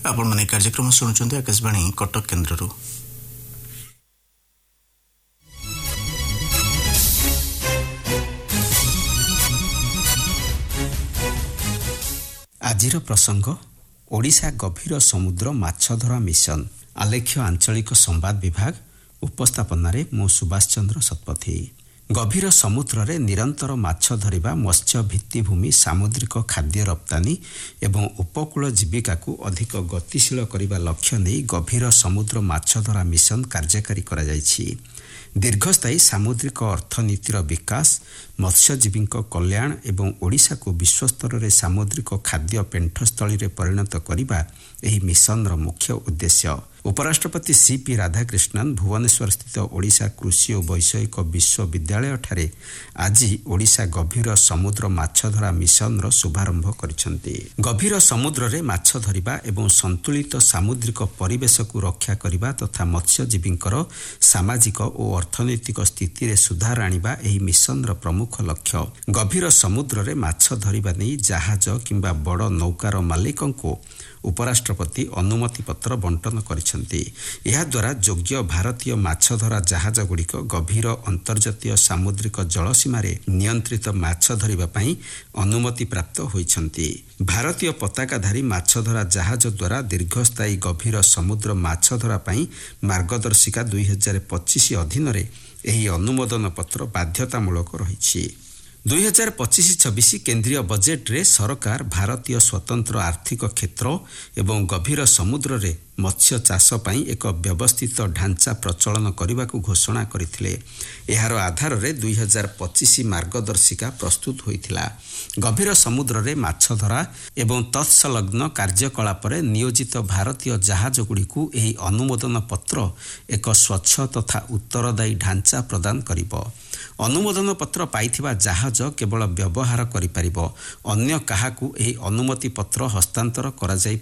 आपण माने कार्यक्रम सुनुचंते आकाशवाणी कटक केन्द्ररू। आजिर प्रसंग ओडिशा गभीर समुद्र माछधरा मिशन आलेख्य आंचलिक संवाद विभाग उपस्थापन मो सुभाष चंद्र शतपथी। गभीर समुद्र रे निरंतर माछ धरिबा मत्स्य भित्तिभूमि सामुद्रिक खाद्य रप्तानी एवं उपकूल जीविका को अधिक गतिशील करने लक्ष्य नहीं गभीर समुद्र माछधरा मिशन कार्यकारी करा जायछि। दीर्घस्थायी सामुद्रिक अर्थनीतिर विकास मत्स्यजीवी कल्याण एवं ओडिशा को विश्वस्तर रे सामुद्रिक खाद्य पेंठस्थली रे परिणत करिबा एही मिशन रो मुख्य उद्देश्य। उपराष्ट्रपति सीपी राधाकृष्णन भुवनेश्वर स्थित ओडिशा कृषि और वैषयिक विश्वविद्यालय ठारे आज ओडिशा गभीर समुद्र माछधरा मिशन रो शुभारंभ करिसंती। गभीर समुद्र रे माछ धरिबा एवं संतुलित सामुद्रिक परिवेश को रक्षा करिबा तथा मत्स्यजीवींकर सामाजिक और अर्थनैतिक स्थिति रे सुधार आनिबा एही मिशन रो प्रमुख लक्ष्य। गभीर समुद्र रे माछ धरिबा नै जहाज किंबा बड़ नौकार मालिकंको उपराष्ट्रपति अनुमति पत्र बंटन करिसंती। यह द्वारा योग्य भारतीय माछधरा जहाज गुड़िक गभीर अंतर्जातीय सामुद्रिक जलसीमा रे नियंत्रित माछ धरिबा पई अनुमति प्राप्त होइछंती। भारतीय पताकाधारी माछधरा जहाज द्वारा दीर्घस्थायी गभीर समुद्र माछधरा पई मार्गदर्शिका 2025 अधीन रे एही अनुमोदन पत्र बाध्यतामूलक रहिछि। 2025-26 केंद्रीय बजेट रे सरकार भारतीय स्वतंत्र आर्थिक क्षेत्र एवं गभीर समुद्र रे मत्स्य चाष पई एक व्यवस्थित ढांचा प्रचलन करने को घोषणा करथिले। एहार आधार रे 2025 मार्गदर्शिका प्रस्तुत होइथिला। गभीर समुद्र रे माछ धरा एवं तत्सलग्न कार्यकलाप रे नियोजित भारतीय जहाज गुड़िकु एही अनुमोदन पत्र एक स्वच्छ तथा उत्तरदायी ढांचा प्रदान करिबो। अनुमोदन पत्र पाइथिबा जहाज केवल व्यवहार करि परिबो, अन्य काहाकू एही अनुमति पत्र हस्तांतर करा जाई